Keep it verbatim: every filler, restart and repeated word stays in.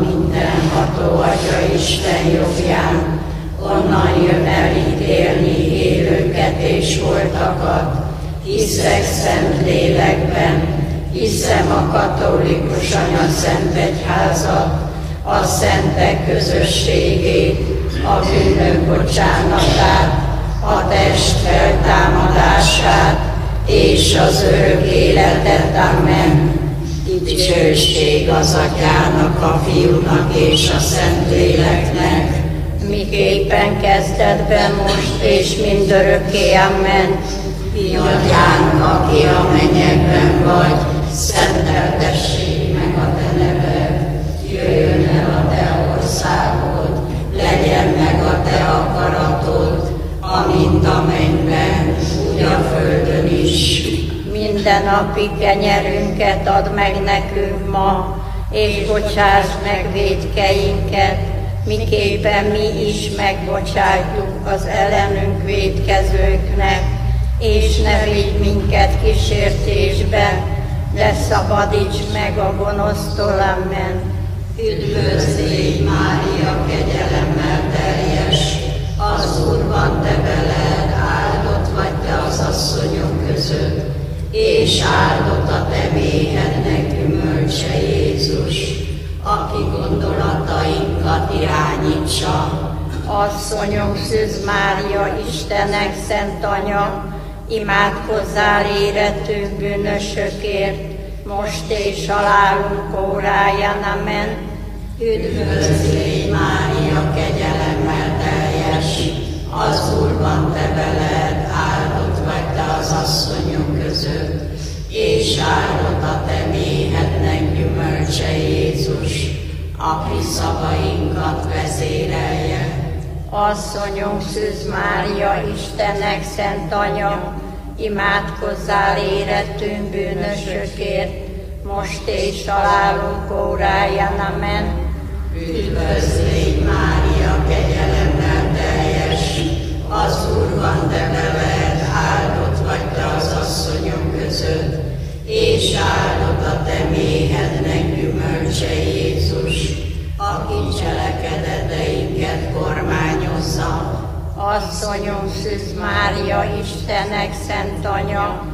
mindenható Atya Isten jobbján, onnan jön elítélni élőket és holtakat. Hiszek szent lélekben, hiszem a katolikus anyaszent egyházat, a szentek közösségét, a bűnök bocsánatát, a test feltámadását és az örök életet. Amen. Dicsőség az Atyának, a Fiúnak és a Szentléleknek, miképpen kezdetben, most és mindörökké. Amen. Mi Atyánk, aki a mennyekben vagy, szenteltessék meg a te neved, jöjjön el a te országod, legyen meg a te akaratod, amint a mennyben, úgy a földön is. Minden napi kenyerünket add meg nekünk ma, és bocsáss meg vétkeinket, miképpen mi is megbocsátjuk az ellenünk vétkezőknek, és ne vigy minket kísértésbe, de szabadíts meg a gonosztól. Amen. Üdvözlégy Mária, kegyelemmel teljes, az Úr van te veled, áldott vagy te az asszonyok között, és áldott a te méhednek gyümölcse Jézus, aki gondolatainkat irányítsa. Asszonyom, Szűz Mária, Istennek szent anya, imádkozzál érettünk bűnösökért, most és halálunk óráján. Amen. Üdvözlégy Mária, kegyelemmel teljes, az Úr van te veled, áldott vagy te az asszonyok között, és áldott a te méhednek gyümölcse Jézus, aki szavainkat vezérelje. Asszonyom, Szűz Mária, Istennek szent anya, imádkozzál érettünk bűnösökért, most és halálunk óráján. Amen. Üdvözlégy Mária, kegyelemmel teljes, az Úr van te veled, áldott vagy te az asszonyok között, és áldott a te méhednek gyümölcse Jézus, aki cselekedeteinket kormányozza. Asszonyom, Szűz Mária, Istennek szent anya,